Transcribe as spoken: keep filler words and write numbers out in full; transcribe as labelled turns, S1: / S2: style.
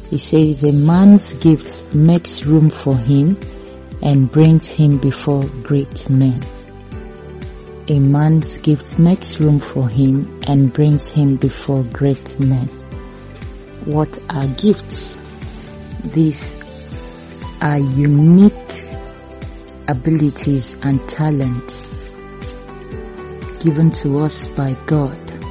S1: He says a man's gift makes room for him and brings him before great men. A man's gift makes room for him and brings him before great men. What are gifts? These are unique abilities and talents given to us by God